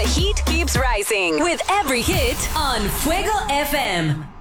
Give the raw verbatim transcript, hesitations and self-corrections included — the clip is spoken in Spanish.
heat keeps rising with every hit on Fuego F M.